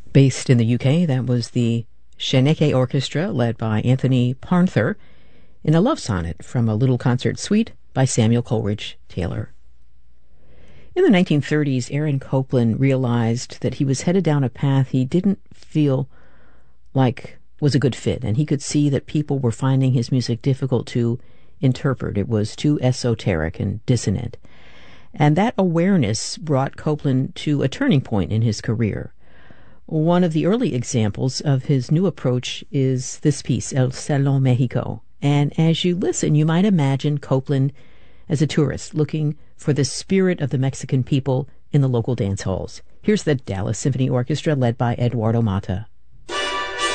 Based in the UK, that was the Shaneke Orchestra, led by Anthony Parnther, in a love sonnet from a little concert suite by Samuel Coleridge Taylor. In the 1930s, Aaron Copland realized that he was headed down a path he didn't feel like was a good fit, and he could see that people were finding his music difficult to interpret. It was too esoteric and dissonant. And that awareness brought Copland to a turning point in his career. One of the early examples of his new approach is this piece, El Salón Mexico. And as you listen, you might imagine Copland as a tourist looking for the spirit of the Mexican people in the local dance halls. Here's the Dallas Symphony Orchestra led by Eduardo Mata.